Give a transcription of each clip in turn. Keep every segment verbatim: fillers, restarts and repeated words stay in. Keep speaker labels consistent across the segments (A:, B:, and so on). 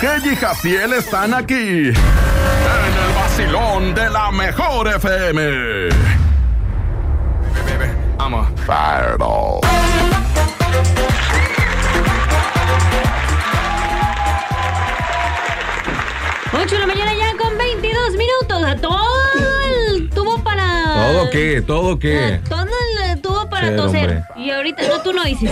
A: Miguel y Jaciel están aquí en el vacilón de la mejor F M. Bebé, bebé, vamos. Fireball.
B: ocho de la mañana ya con veintidós minutos. A todo el tubo para...
C: ¿Todo qué? ¿Todo qué?
B: A todo el tubo para
C: Sí,
B: toser.
C: hombre.
B: Y ahorita, no, tú no dices.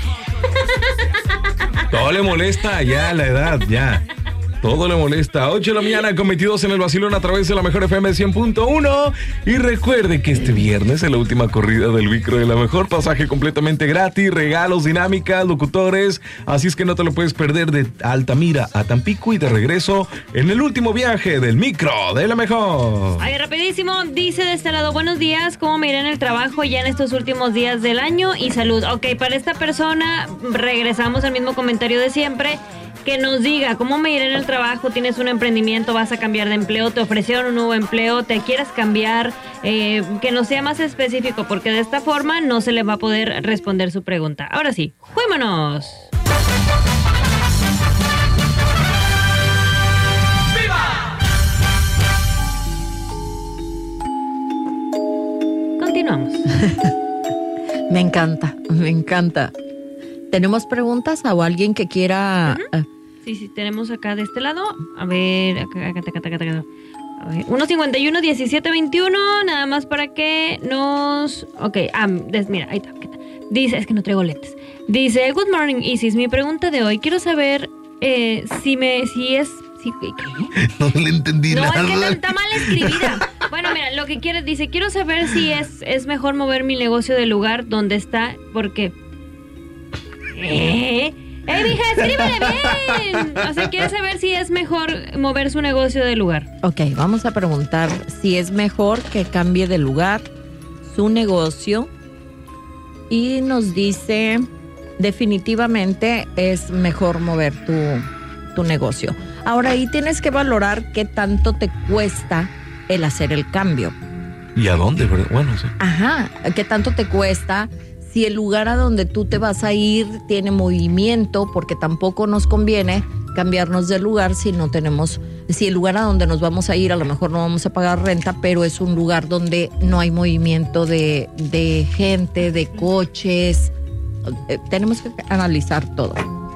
C: Todo le molesta ya la edad, ya. Todo le molesta. ocho de la mañana con veintidós en el vacilón a través de la mejor F M cien punto uno. Y recuerde que este viernes es la última corrida del micro de la mejor. Pasaje completamente gratis, regalos, dinámicas, locutores. Así es que no te lo puedes perder de Altamira a Tampico y de regreso en el último viaje del micro de la mejor.
B: Ay, rapidísimo, dice de este lado, buenos días, ¿cómo me irá en el trabajo ya en estos últimos días del año? Y salud. Ok, para esta persona regresamos al mismo comentario de siempre. Que nos diga cómo me irá en el trabajo, tienes un emprendimiento, vas a cambiar de empleo, te ofrecieron un nuevo empleo, te quieres cambiar, eh, que no sea más específico, porque de esta forma no se le va a poder responder su pregunta. Ahora sí, ¡juémonos! ¡Viva! Continuamos.
D: Me encanta, me encanta. ¿Tenemos preguntas o alguien que quiera...?
B: Uh-huh. Sí, sí, tenemos acá de este lado. A ver, acá, acá, acá, acá, acá. A ver, uno cincuenta y uno, diecisiete, veintiuno, nada más para que nos... Ok, ah, des, mira, ahí está, está. Dice, es que no traigo lentes. Dice, good morning, Isis, mi pregunta de hoy, quiero saber eh, si me, si es... Si, ¿qué?
C: No le entendí
B: no,
C: nada.
B: No, es que está mal escribida. Bueno, mira, lo que quiere, dice, quiero saber si es, es mejor mover mi negocio del lugar donde está, porque... ¿Eh? ¡Eh, mija, escríbele bien! O sea, quiere saber si es mejor mover su negocio de lugar.
D: Ok, vamos a preguntar si es mejor que cambie de lugar su negocio. Y nos dice, definitivamente es mejor mover tu, tu negocio. Ahora, ahí tienes que valorar qué tanto te cuesta el hacer el cambio.
C: ¿Y a dónde? Bueno, sí.
D: Ajá, qué tanto te cuesta... Si el lugar a donde tú te vas a ir tiene movimiento, porque tampoco nos conviene cambiarnos de lugar si no tenemos, si el lugar a donde nos vamos a ir a lo mejor no vamos a pagar renta, pero es un lugar donde no hay movimiento de, de gente, de coches. Eh, tenemos que analizar todo.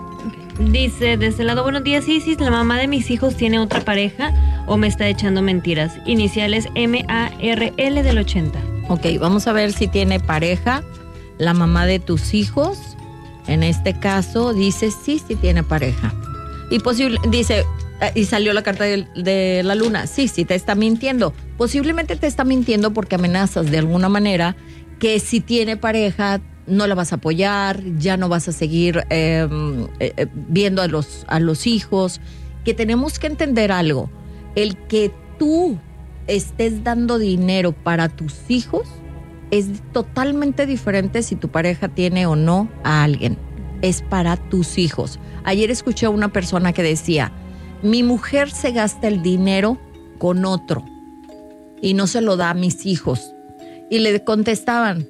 B: Dice, desde el lado, buenos días, Isis, la mamá de mis hijos tiene otra pareja o me está echando mentiras. Iniciales M A R L del ochenta.
D: Ok, vamos a ver si tiene pareja. La mamá de tus hijos, en este caso, dice sí, sí tiene pareja. Y posible, dice, y salió la carta de, de la luna, sí, sí te está mintiendo. Posiblemente te está mintiendo porque amenazas de alguna manera que si tiene pareja no la vas a apoyar, ya no vas a seguir eh, eh, viendo a los, a los hijos. Que tenemos que entender algo, el que tú estés dando dinero para tus hijos es totalmente diferente si tu pareja tiene o no a alguien. Es para tus hijos. Ayer escuché a una persona que decía, mi mujer se gasta el dinero con otro y no se lo da a mis hijos. Y le contestaban,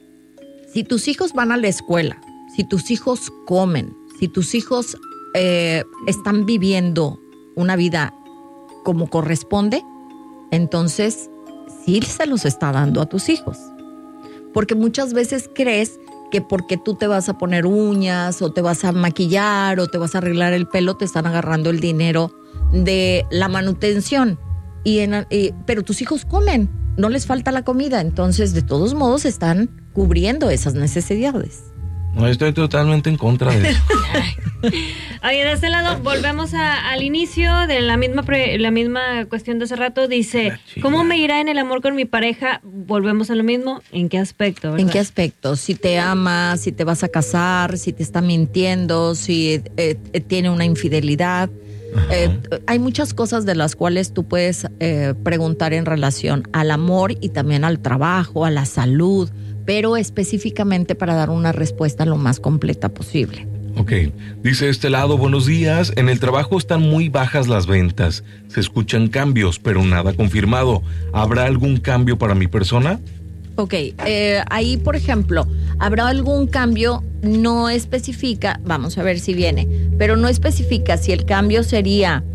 D: si tus hijos van a la escuela, si tus hijos comen, si tus hijos eh, están viviendo una vida como corresponde, entonces sí se los está dando a tus hijos. Porque muchas veces crees que porque tú te vas a poner uñas o te vas a maquillar o te vas a arreglar el pelo, te están agarrando el dinero de la manutención. Y en, y, pero tus hijos comen, no les falta la comida, entonces de todos modos están cubriendo esas necesidades.
C: No, estoy totalmente en contra de eso.
B: Oye, de este lado, volvemos a, al inicio de la misma pre, la misma cuestión de hace rato. Dice, ¿cómo me irá en el amor con mi pareja? Volvemos a lo mismo. ¿En qué aspecto? ¿Verdad?
D: ¿En qué aspecto? Si te ama, si te vas a casar, si te está mintiendo, si eh, eh, tiene una infidelidad. Eh, hay muchas cosas de las cuales tú puedes eh, preguntar en relación al amor y también al trabajo, a la salud, pero específicamente para dar una respuesta lo más completa posible.
C: Ok, dice este lado, buenos días, en el trabajo están muy bajas las ventas, se escuchan cambios, pero nada confirmado. ¿Habrá algún cambio para mi persona?
D: Ok, eh, ahí por ejemplo, ¿Habrá algún cambio? No especifica, vamos a ver si viene, pero no especifica si el cambio sería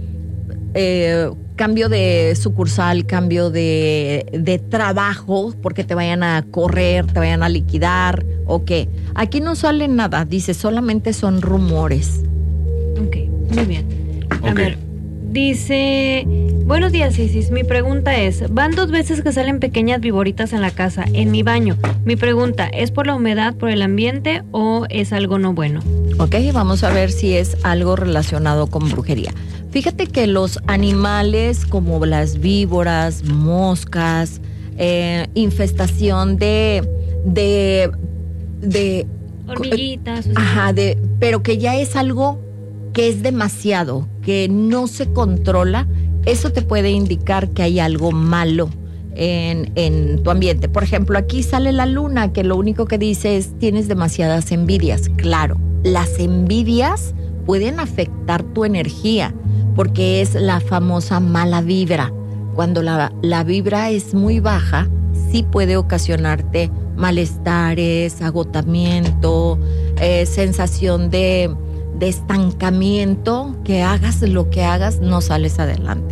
D: eh, cambio de sucursal, cambio de, de trabajo, porque te vayan a correr, te vayan a liquidar o qué. Aquí no sale nada, dice, solamente son rumores.
B: Ok, muy bien. A
C: Ok.
B: ver, dice, buenos días, Isis. Mi pregunta es, van dos veces que salen pequeñas viboritas en la casa, en mi baño. Mi pregunta, ¿es por la humedad, por el ambiente o es algo no bueno?
D: Ok, vamos a ver si es algo relacionado con brujería. Fíjate que los animales como las víboras, moscas, eh, infestación de, de, de,
B: Hormiguitas. o sea,
D: ajá, de, pero que ya es algo que es demasiado, que no se controla, eso te puede indicar que hay algo malo en, en tu ambiente. Por ejemplo, aquí sale la luna, que lo único que dice es tienes demasiadas envidias. Claro, las envidias pueden afectar tu energía, porque es la famosa mala vibra. Cuando la, la vibra es muy baja, sí puede ocasionarte malestares, agotamiento, eh, sensación de, de estancamiento, que hagas lo que hagas, no sales adelante.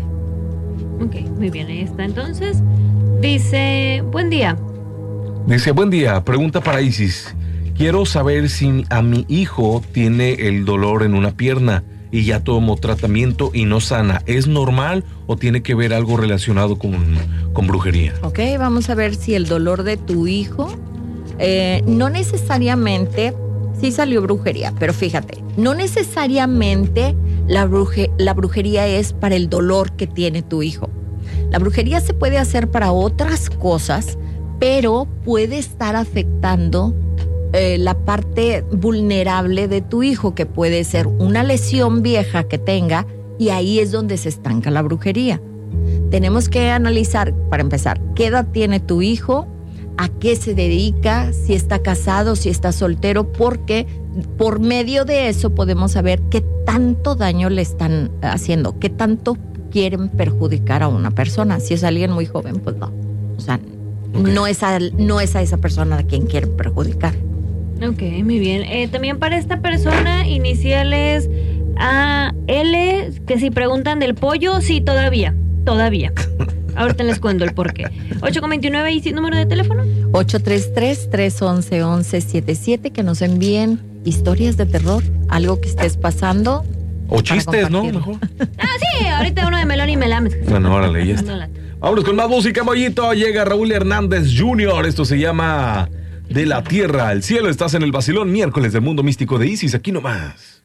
B: Ok, muy bien, ahí está. Entonces, dice, buen día.
C: Dice, buen día, pregunta para Isis. Quiero saber si a mi hijo tiene el dolor en una pierna y ya tomó tratamiento y no sana. ¿Es normal o tiene que ver algo relacionado con, con brujería?
D: Ok, vamos a ver si el dolor de tu hijo, eh, no necesariamente, sí salió brujería, pero fíjate, no necesariamente la, bruje, la brujería es para el dolor que tiene tu hijo. La brujería se puede hacer para otras cosas, pero puede estar afectando eh, la parte vulnerable de tu hijo, que puede ser una lesión vieja que tenga, y ahí es donde se estanca la brujería. Tenemos que analizar, para empezar, qué edad tiene tu hijo, a qué se dedica, si está casado, si está soltero, porque por medio de eso podemos saber qué tanto daño le están haciendo, qué tanto quieren perjudicar a una persona. Si es alguien muy joven, pues no. O sea, okay. no, es a, no es a esa persona a quien quieren perjudicar.
B: Ok, muy bien. Eh, también para esta persona, iniciales A L, que si preguntan del pollo, sí, todavía, todavía. Ahorita les cuento el porqué. ocho con veintinueve y número de teléfono.
D: ocho tres tres, tres once, once setenta y siete, que nos envíen historias de terror, algo que estés pasando.
C: O chistes, ¿no? Mejor.
B: Ah, sí, ahorita uno de melón y melames.
C: Bueno, órale, ya está. Vámonos con más música, Mollito. Llega Raúl Hernández junior Esto se llama De la Tierra al Cielo. Estás en el vacilón miércoles del mundo místico de Isis, aquí nomás.